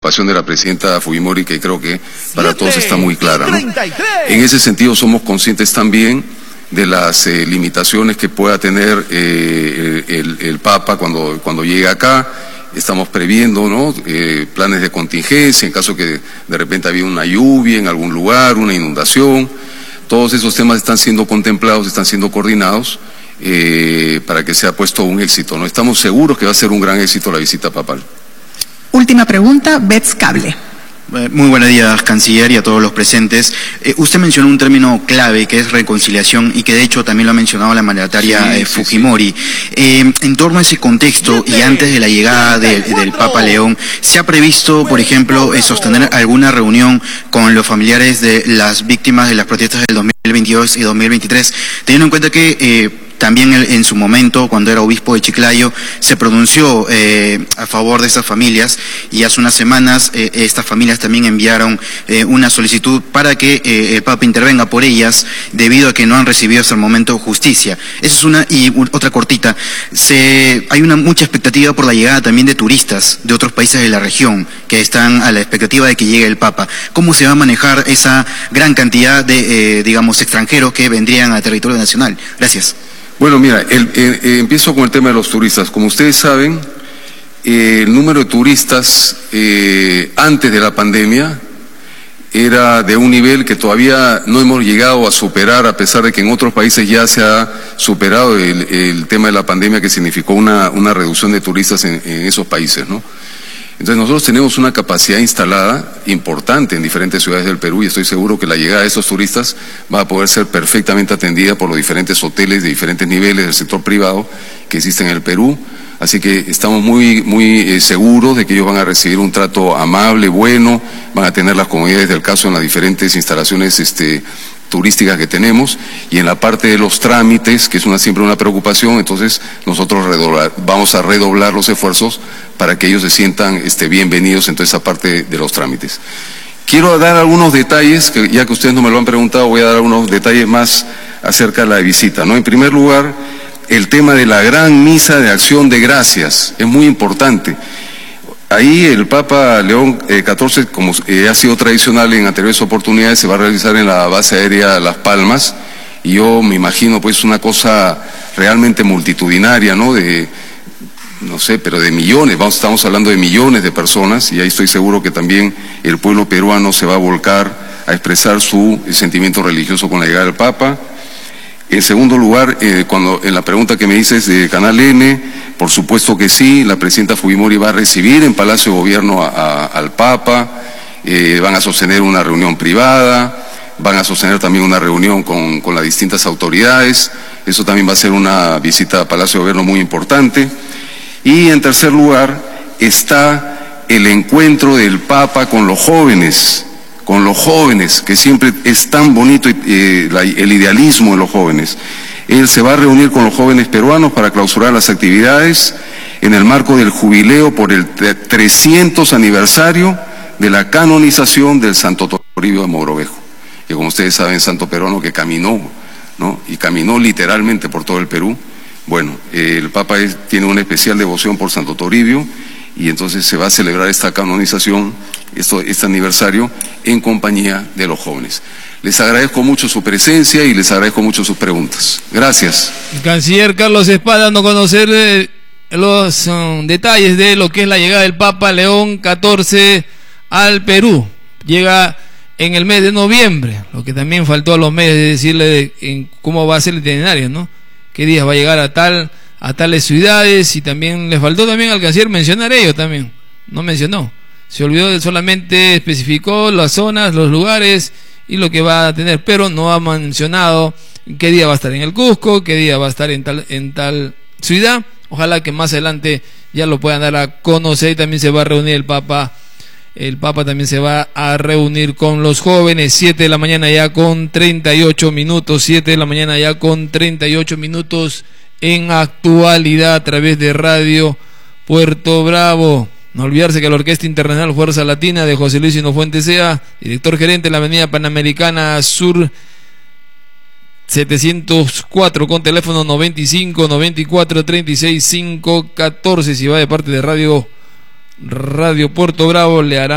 preocupación de la presidenta Fujimori, que creo que para todos está muy clara, ¿no? En ese sentido somos conscientes también de las limitaciones que pueda tener el Papa cuando llegue acá. Estamos previendo, ¿no?, planes de contingencia en caso que de repente había una lluvia en algún lugar, una inundación. Todos esos temas están siendo contemplados, están siendo coordinados para que sea puesto un éxito, ¿no? Estamos seguros que va a ser un gran éxito la visita papal. Última pregunta, Bets Cable. Muy buenos días, canciller, y a todos los presentes. Usted mencionó un término clave que es reconciliación y que de hecho también lo ha mencionado la mandataria Fujimori. En torno a ese contexto y antes de la llegada del Papa León, ¿se ha previsto, por ejemplo, sostener alguna reunión con los familiares de las víctimas de las protestas del 2022 y 2023, teniendo en cuenta que también en su momento, cuando era obispo de Chiclayo, se pronunció a favor de estas familias, y hace unas semanas estas familias también enviaron una solicitud para que el Papa intervenga por ellas, debido a que no han recibido hasta el momento justicia? Esa es una, y otra cortita. Hay mucha expectativa por la llegada también de turistas de otros países de la región, que están a la expectativa de que llegue el Papa. ¿Cómo se va a manejar esa gran cantidad de, digamos, extranjeros que vendrían a territorio nacional? Gracias. Bueno, mira, empiezo con el tema de los turistas. Como ustedes saben, el número de turistas antes de la pandemia era de un nivel que todavía no hemos llegado a superar, a pesar de que en otros países ya se ha superado el tema de la pandemia, que significó una reducción de turistas en esos países, ¿no? Entonces nosotros tenemos una capacidad instalada importante en diferentes ciudades del Perú, y estoy seguro que la llegada de estos turistas va a poder ser perfectamente atendida por los diferentes hoteles de diferentes niveles del sector privado que existen en el Perú. Así que estamos muy seguros de que ellos van a recibir un trato amable, bueno, van a tener las comodidades del caso en las diferentes instalaciones turísticas que tenemos. Y en la parte de los trámites, que es siempre una preocupación, entonces nosotros vamos a redoblar los esfuerzos para que ellos se sientan bienvenidos en toda esa parte de los trámites. Quiero dar algunos detalles, que ya que ustedes no me lo han preguntado, voy a dar algunos detalles más acerca de la visita, ¿no? En primer lugar, el tema de la gran misa de acción de gracias es muy importante. Ahí el Papa León XIV, como ha sido tradicional en anteriores oportunidades, se va a realizar en la base aérea Las Palmas, y yo me imagino pues una cosa realmente multitudinaria, ¿no? No sé, pero de millones, estamos hablando de millones de personas, y ahí estoy seguro que también el pueblo peruano se va a volcar a expresar su sentimiento religioso con la llegada del Papa. En segundo lugar, en la pregunta que me dices de Canal N, por supuesto que sí, la presidenta Fujimori va a recibir en Palacio de Gobierno al Papa, van a sostener una reunión privada, van a sostener también una reunión con las distintas autoridades. Eso también va a ser una visita a Palacio de Gobierno muy importante. Y en tercer lugar está el encuentro del Papa con los jóvenes, que siempre es tan bonito el idealismo de los jóvenes. Él se va a reunir con los jóvenes peruanos para clausurar las actividades en el marco del jubileo por el 300 aniversario de la canonización del Santo Toribio de Mogrovejo, que como ustedes saben, santo peruano que caminó, ¿no? Y caminó literalmente por todo el Perú. Bueno, el Papa tiene una especial devoción por Santo Toribio, y entonces se va a celebrar esta canonización, este aniversario, en compañía de los jóvenes. Les agradezco mucho su presencia y les agradezco mucho sus preguntas. Gracias. El canciller Carlos Espada, dando a conocer los detalles de lo que es la llegada del Papa León XIV al Perú. Llega en el mes de noviembre, lo que también faltó a los medios de decirle cómo va a ser el itinerario, ¿no? Qué días va a llegar a tales ciudades, y también les faltó también al canciller mencionar ello también. No mencionó. Se olvidó, solamente especificó las zonas, los lugares y lo que va a tener, pero no ha mencionado qué día va a estar en el Cusco, qué día va a estar en tal ciudad. Ojalá que más adelante ya lo puedan dar a conocer. Y también se va a reunir el Papa también se va a reunir con los jóvenes. 7 de la mañana ya con 38 minutos, 7 de la mañana ya con 38 minutos en actualidad a través de Radio Puerto Bravo. No olvidarse que la Orquesta Internacional Fuerza Latina de José Luis Hinofuente Sea, director gerente de la Avenida Panamericana Sur 704, con teléfono 95 94 36 514. Si va de parte de Radio Puerto Bravo, le harán